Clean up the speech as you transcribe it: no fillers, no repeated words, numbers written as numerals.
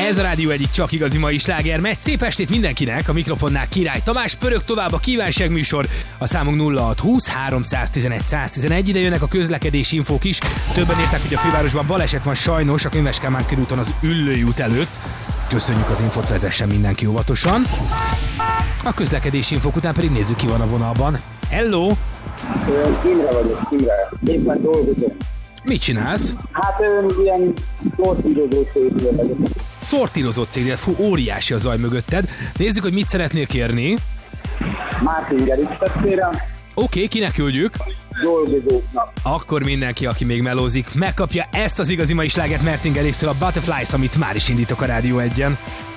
Ez a Rádió egyik csak igazi mai sláger megy. Szép estét mindenkinek, a mikrofonnál Király Tamás, pörög tovább a kívánságműsor. A számunk 0620 311 111, ide jönnek a közlekedési infók is. Többen írták, hogy a fővárosban baleset van sajnos a Könyves Kálmán körúton az Üllői út előtt. Köszönjük az infót, vezessen mindenki óvatosan. A közlekedési infók után pedig nézzük, ki van a vonalban. Hello! Imre vagyok, Imre. Éppen dolgozom. Mit csinálsz? Hát ilyen szortírozó cégnél vagyok. Szortírozott cégnél, fú, óriási a zaj mögötted. Nézzük, hogy mit szeretnél kérni. Martin Garrix tetszére. Oké, kinek küldjük? Dolgozóknak. Akkor mindenki, aki még melózik, megkapja ezt az igazi mai slágert Martin Garrixtől, a Butterflies, amit már is indítok a Rádió 1-en.